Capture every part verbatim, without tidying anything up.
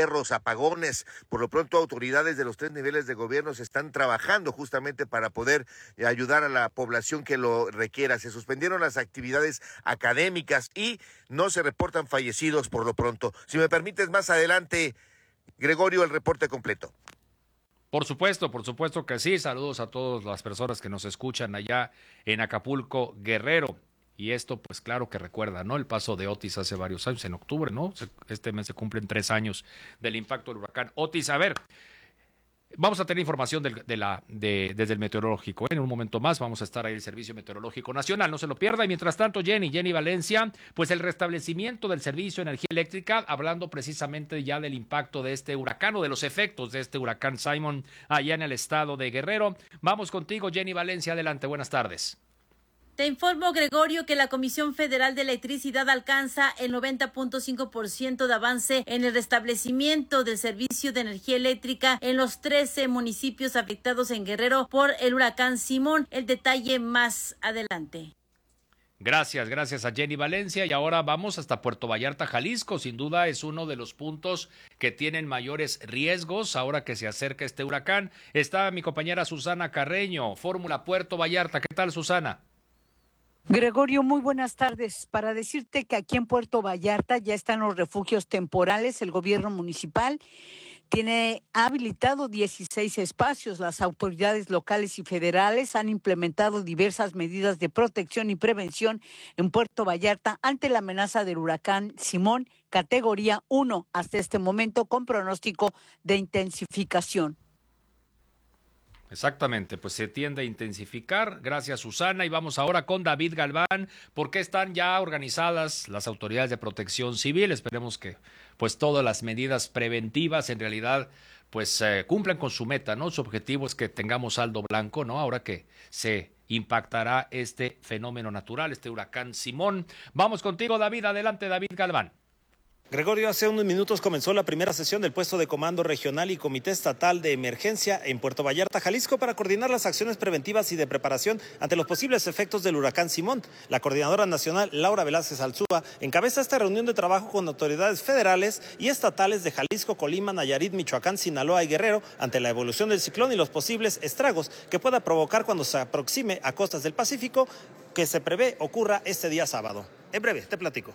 encierros, apagones. Por lo pronto, autoridades de los tres niveles de gobierno se están trabajando justamente para poder ayudar a la población que lo requiera. Se suspendieron las actividades académicas y no se reportan fallecidos por lo pronto. Si me permites, más adelante, Gregorio, el reporte completo. Por supuesto, por supuesto que sí. Saludos a todas las personas que nos escuchan allá en Acapulco, Guerrero. Y esto, pues claro que recuerda, ¿no? El paso de Otis hace varios años, en octubre, ¿no? Este mes se cumplen tres años del impacto del huracán Otis. A ver, vamos a tener información del, de la, de, desde el meteorológico. En un momento más vamos a estar ahí el Servicio Meteorológico Nacional, no se lo pierda. Y mientras tanto, Jenny, Jenny Valencia, pues el restablecimiento del servicio de energía eléctrica, hablando precisamente ya del impacto de este huracán o de los efectos de este huracán Simon allá en el estado de Guerrero. Vamos contigo, Jenny Valencia, adelante, buenas tardes. Te informo, Gregorio, que la Comisión Federal de Electricidad alcanza el noventa punto cinco por ciento de avance en el restablecimiento del servicio de energía eléctrica en los trece municipios afectados en Guerrero por el huracán Simón. El detalle más adelante. Gracias, gracias a Jenny Valencia. Y ahora vamos hasta Puerto Vallarta, Jalisco. Sin duda es uno de los puntos que tienen mayores riesgos ahora que se acerca este huracán. Está mi compañera Susana Carreño, Fórmula Puerto Vallarta. ¿Qué tal, Susana? Gregorio, muy buenas tardes. Para decirte que aquí en Puerto Vallarta ya están los refugios temporales. El gobierno municipal tiene habilitado dieciséis espacios. Las autoridades locales y federales han implementado diversas medidas de protección y prevención en Puerto Vallarta ante la amenaza del huracán Simón, categoría uno hasta este momento, con pronóstico de intensificación. Exactamente, pues se tiende a intensificar. Gracias, Susana. Y vamos ahora con David Galván, porque están ya organizadas las autoridades de protección civil. Esperemos que pues todas las medidas preventivas en realidad pues eh, cumplan con su meta, ¿no? Su objetivo es que tengamos saldo blanco, ¿no? Ahora que se impactará este fenómeno natural, este huracán Simón. Vamos contigo, David. Adelante, David Galván. Gregorio, hace unos minutos comenzó la primera sesión del puesto de comando regional y comité estatal de emergencia en Puerto Vallarta, Jalisco, para coordinar las acciones preventivas y de preparación ante los posibles efectos del huracán Simón. La coordinadora nacional, Laura Velázquez Alzúa, encabeza esta reunión de trabajo con autoridades federales y estatales de Jalisco, Colima, Nayarit, Michoacán, Sinaloa y Guerrero ante la evolución del ciclón y los posibles estragos que pueda provocar cuando se aproxime a costas del Pacífico, que se prevé ocurra este día sábado. En breve, te platico.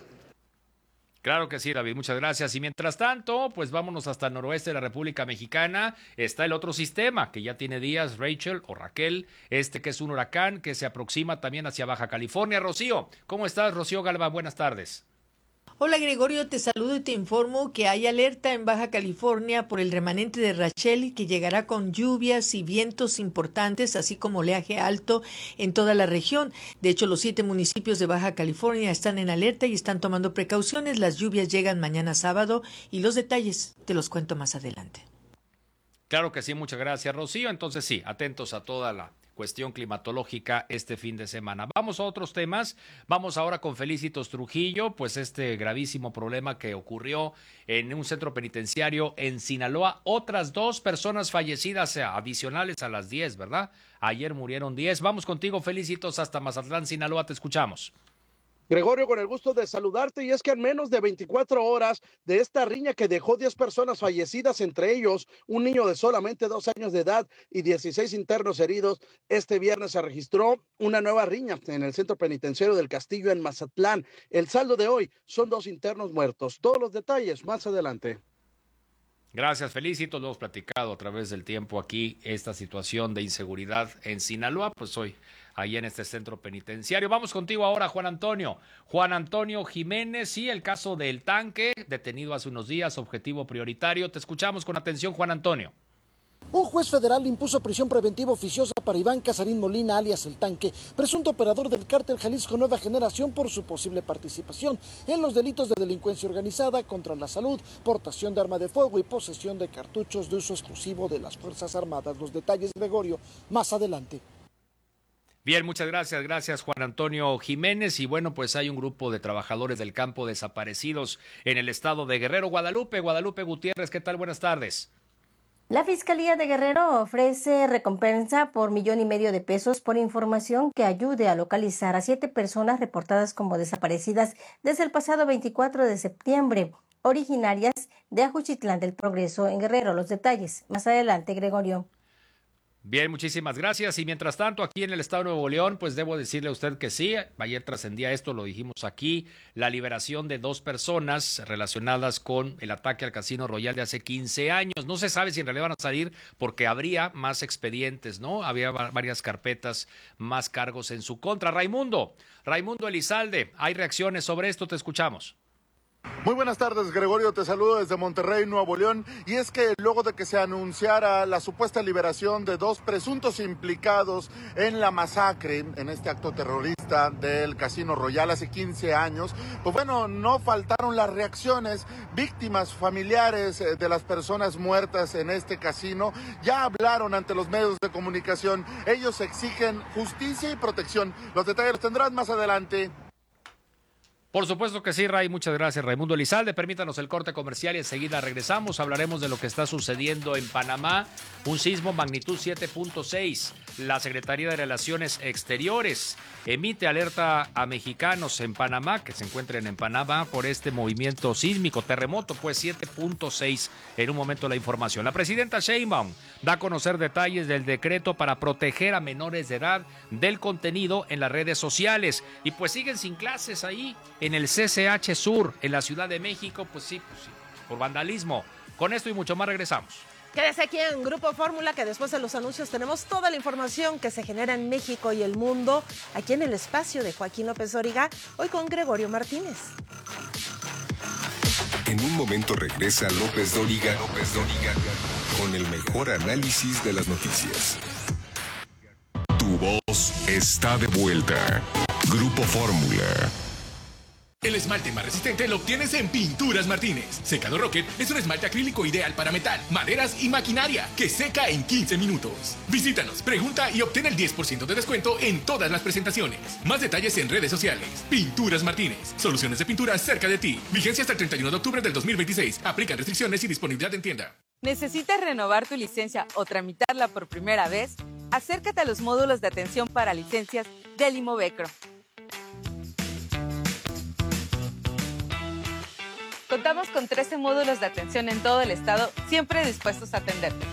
Claro que sí, David, muchas gracias. Y mientras tanto, pues vámonos hasta el noroeste de la República Mexicana. Está el otro sistema que ya tiene días, Rachel o Raquel, este que es un huracán que se aproxima también hacia Baja California. Rocío, ¿cómo estás? Rocío Galván, buenas tardes. Hola Gregorio, te saludo y te informo que hay alerta en Baja California por el remanente de Rachel, que llegará con lluvias y vientos importantes, así como oleaje alto en toda la región. De hecho, los siete municipios de Baja California están en alerta y están tomando precauciones. Las lluvias llegan mañana sábado y los detalles te los cuento más adelante. Claro que sí, muchas gracias, Rocío. Entonces sí, atentos a toda la cuestión climatológica este fin de semana. Vamos a otros temas. Vamos ahora con Felicitos Trujillo, pues este gravísimo problema que ocurrió en un centro penitenciario en Sinaloa. Otras dos personas fallecidas adicionales a las diez, ¿verdad? Ayer murieron diez. Vamos contigo, Felicitos, hasta Mazatlán, Sinaloa. Te escuchamos. Gregorio, con el gusto de saludarte, y es que en menos de veinticuatro horas de esta riña que dejó diez personas fallecidas, entre ellos un niño de solamente dos años de edad y dieciséis internos heridos, este viernes se registró una nueva riña en el centro penitenciario del Castillo en Mazatlán. El saldo de hoy son dos internos muertos. Todos los detalles más adelante. Gracias, Felicito. Lo hemos platicado a través del tiempo aquí, esta situación de inseguridad en Sinaloa, pues hoy ahí en este centro penitenciario. Vamos contigo ahora, Juan Antonio. Juan Antonio Jiménez, sí, el caso del tanque, detenido hace unos días, objetivo prioritario. Te escuchamos con atención, Juan Antonio. Un juez federal impuso prisión preventiva oficiosa para Iván Casarín Molina, alias El Tanque, presunto operador del cártel Jalisco Nueva Generación, por su posible participación en los delitos de delincuencia organizada, contra la salud, portación de arma de fuego y posesión de cartuchos de uso exclusivo de las Fuerzas Armadas. Los detalles, Gregorio, más adelante. Bien, muchas gracias, gracias Juan Antonio Jiménez. Y bueno, pues hay un grupo de trabajadores del campo desaparecidos en el estado de Guerrero. Guadalupe, Guadalupe Gutiérrez, ¿qué tal? Buenas tardes. La Fiscalía de Guerrero ofrece recompensa por millón y medio de pesos por información que ayude a localizar a siete personas reportadas como desaparecidas desde el pasado veinticuatro de septiembre. originarias de Ajuchitlán del Progreso en Guerrero. Los detalles más adelante, Gregorio. Bien, muchísimas gracias. Y mientras tanto, aquí en el estado de Nuevo León, pues debo decirle a usted que sí, ayer trascendía esto, lo dijimos aquí, la liberación de dos personas relacionadas con el ataque al Casino Royal de hace quince años. No se sabe si en realidad van a salir porque habría más expedientes, ¿no? Había varias carpetas, más cargos en su contra. Raimundo, Raimundo Elizalde, hay reacciones sobre esto, te escuchamos. Muy buenas tardes, Gregorio, te saludo desde Monterrey, Nuevo León, y es que luego de que se anunciara la supuesta liberación de dos presuntos implicados en la masacre, en este acto terrorista del Casino Royal hace quince años, pues bueno, no faltaron las reacciones. Víctimas, familiares de las personas muertas en este casino ya hablaron ante los medios de comunicación. Ellos exigen justicia y protección. Los detalles los tendrás más adelante. Por supuesto que sí, Ray. Muchas gracias, Raimundo Elizalde. Permítanos el corte comercial y enseguida regresamos. Hablaremos de lo que está sucediendo en Panamá. Un sismo magnitud siete punto seis. La Secretaría de Relaciones Exteriores emite alerta a mexicanos en Panamá, que se encuentren en Panamá, por este movimiento sísmico. Terremoto, pues siete punto seis. En un momento la información. La presidenta Sheinbaum da a conocer detalles del decreto para proteger a menores de edad del contenido en las redes sociales. Y pues siguen sin clases ahí en el C C H Sur, en la Ciudad de México, pues sí, pues sí, por vandalismo. Con esto y mucho más regresamos. Quédese aquí en Grupo Fórmula, que después de los anuncios tenemos toda la información que se genera en México y el mundo, aquí en el espacio de Joaquín López Dóriga, hoy con Gregorio Martínez. En un momento regresa López Dóriga, López Dóriga, con el mejor análisis de las noticias. Tu voz está de vuelta. Grupo Fórmula. El esmalte más resistente lo obtienes en Pinturas Martínez. Secado Rocket es un esmalte acrílico ideal para metal, maderas y maquinaria que seca en quince minutos. Visítanos, pregunta y obtén el diez por ciento de descuento en todas las presentaciones. Más detalles en redes sociales. Pinturas Martínez. Soluciones de pintura cerca de ti. Vigencia hasta el treinta y uno de octubre del dos mil veintiséis. Aplican restricciones y disponibilidad en tienda. ¿Necesitas renovar tu licencia o tramitarla por primera vez? Acércate a los módulos de atención para licencias del Imovecro. Contamos con trece módulos de atención en todo el estado, siempre dispuestos a atenderte.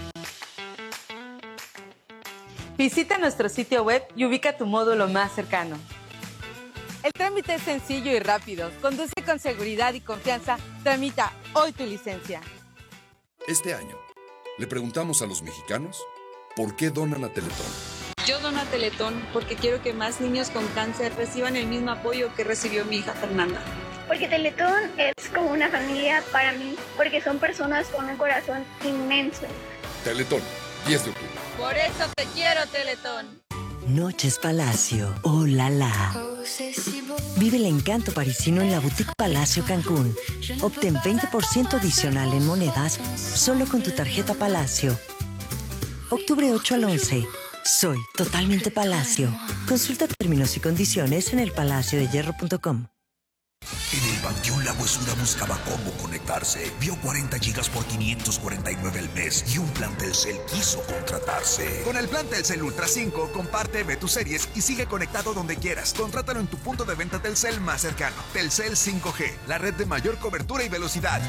Visita nuestro sitio web y ubica tu módulo más cercano. El trámite es sencillo y rápido. Conduce con seguridad y confianza. Tramita hoy tu licencia. Este año, le preguntamos a los mexicanos por qué donan a Teletón. Yo dono a Teletón porque quiero que más niños con cáncer reciban el mismo apoyo que recibió mi hija Fernanda. Porque Teletón es como una familia para mí, porque son personas con un corazón inmenso. Teletón, diez de octubre. Por eso te quiero, Teletón. Noches Palacio, oh la la. Vive el encanto parisino en la Boutique Palacio Cancún. Obtén veinte por ciento adicional en monedas solo con tu tarjeta Palacio. Octubre ocho al once. Soy totalmente Palacio. Consulta términos y condiciones en el palacio de hierro punto com. En el Panteón La Huesuda buscaba cómo conectarse. Vio cuarenta gigas por quinientos cuarenta y nueve al mes y un plan Telcel quiso contratarse. Con el plan Telcel Ultra cinco, comparte, ve tus series y sigue conectado donde quieras. Contrátalo en tu punto de venta Telcel más cercano. Telcel cinco G, la red de mayor cobertura y velocidad.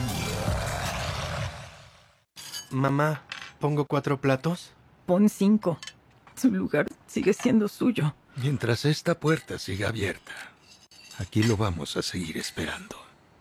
Mamá, ¿pongo cuatro platos? Pon cinco. Su lugar sigue siendo suyo. Mientras esta puerta siga abierta, aquí lo vamos a seguir esperando.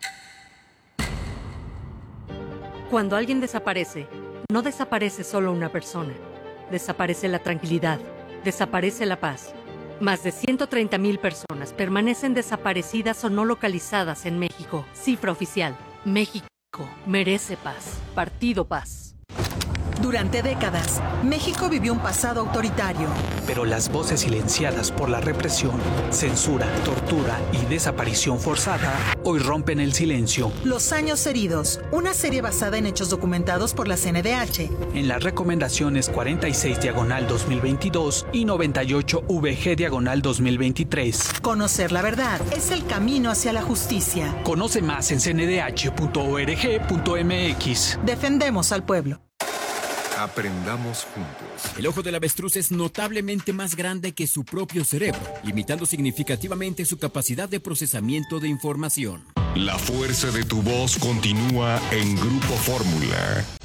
Cuando alguien desaparece, no desaparece solo una persona. Desaparece la tranquilidad, desaparece la paz. Más de ciento treinta mil personas permanecen desaparecidas o no localizadas en México. Cifra oficial. México merece paz. Partido Paz. Durante décadas, México vivió un pasado autoritario. Pero las voces silenciadas por la represión, censura, tortura y desaparición forzada hoy rompen el silencio. Los años heridos, una serie basada en hechos documentados por la C N D H. En las recomendaciones cuarenta y seis diagonal dos mil veintidós y noventa y ocho V G diagonal dos mil veintitrés. Conocer la verdad es el camino hacia la justicia. Conoce más en c n d h punto org punto m x. Defendemos al pueblo. Aprendamos juntos. El ojo del avestruz es notablemente más grande que su propio cerebro, limitando significativamente su capacidad de procesamiento de información. La fuerza de tu voz continúa en Grupo Fórmula.